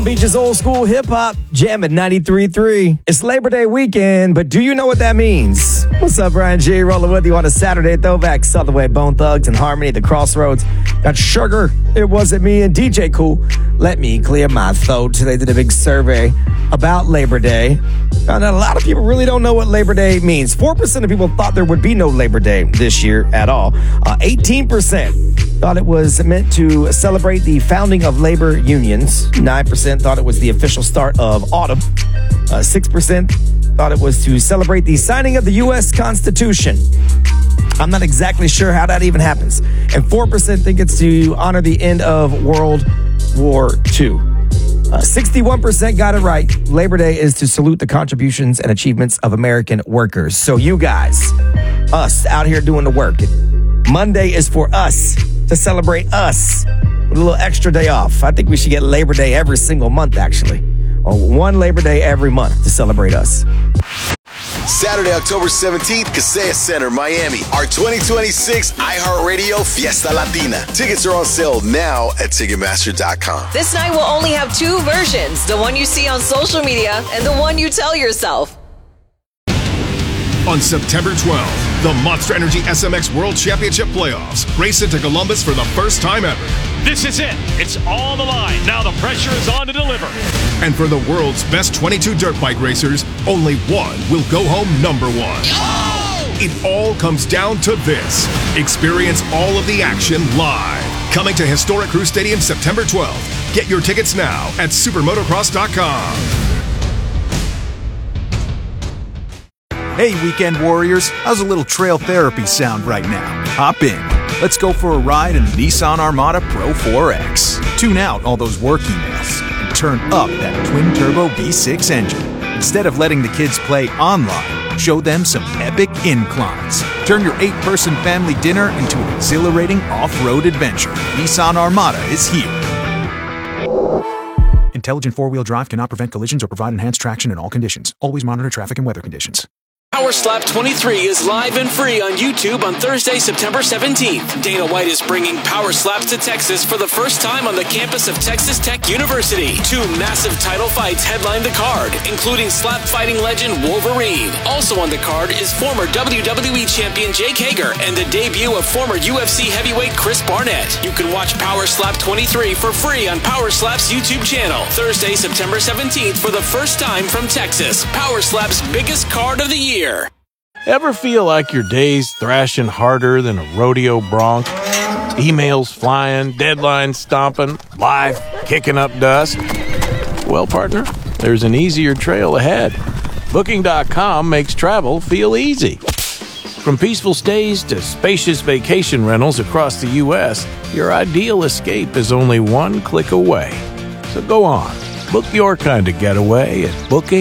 Beach's old school hip hop, jam at 93.3. It's Labor Day weekend, but do you know what that means? What's up, Brian G? Rolling with you on a Saturday throwback. Southern Way, Bone Thugs, and Harmony at the Crossroads. Got Sugar, It Wasn't Me, and DJ Cool. Let me clear my throat. They did a big survey about Labor Day. Found out a lot of people really don't know what Labor Day means. 4% of people thought there would be no Labor Day this year at all. 18% thought it was meant to celebrate the founding of labor unions. 9% thought it was the official start of autumn. 6% thought it was to celebrate the signing of the U.S. Constitution. I'm not exactly sure how that even happens. And 4% think it's to honor the end of World War II. 61% got it right. Labor Day is to salute the contributions and achievements of American workers. So you guys, us out here doing the work. Monday is for us to celebrate us with a little extra day off. I think we should get Labor Day every single month, actually. Or one Labor Day every month to celebrate us. Saturday, October 17th, Kaseya Center, Miami. Our 2026 iHeartRadio Fiesta Latina. Tickets are on sale now at Ticketmaster.com. This night will only have two versions, the one you see on social media and the one you tell yourself. On September 12th, the Monster Energy SMX World Championship Playoffs race into Columbus for the first time ever. This is it. It's all the line. Now the pressure is on to deliver. And for the world's best 22 dirt bike racers, only one will go home number one. Oh! It all comes down to this. Experience all of the action live. Coming to Historic Crew Stadium September 12th. Get your tickets now at supermotocross.com. Hey, weekend warriors, how's a little trail therapy sound right now? Hop in. Let's go for a ride in the Nissan Armada Pro 4X. Tune out all those work emails and turn up that twin-turbo V6 engine. Instead of letting the kids play online, show them some epic inclines. Turn your 8-person family dinner into an exhilarating off-road adventure. Nissan Armada is here. Intelligent four-wheel drive cannot prevent collisions or provide enhanced traction in all conditions. Always monitor traffic and weather conditions. Power Slap 23 is live and free on YouTube on Thursday, September 17th. Dana White is bringing Power Slaps to Texas for the first time on the campus of Texas Tech University. 2 massive title fights headline the card, including slap fighting legend Wolverine. Also on the card is former WWE champion Jake Hager and the debut of former UFC heavyweight Chris Barnett. You can watch Power Slap 23 for free on Power Slap's YouTube channel. Thursday, September 17th for the first time from Texas. Power Slap's biggest card of the year. Ever feel like your day's thrashing harder than a rodeo bronc? Emails flying, deadlines stomping, life kicking up dust? Well, partner, there's an easier trail ahead. Booking.com makes travel feel easy. From peaceful stays to spacious vacation rentals across the U.S., your ideal escape is only one click away. So go on, book your kind of getaway at Booking.